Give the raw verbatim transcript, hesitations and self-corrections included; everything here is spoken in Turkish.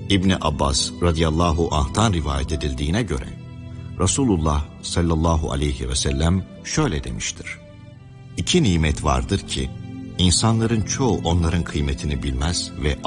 İbni Abbas radıyallahu anh'tan rivayet edildiğine göre Resulullah sallallahu aleyhi ve sellem şöyle demiştir: İki nimet vardır ki insanların çoğu onların kıymetini bilmez ve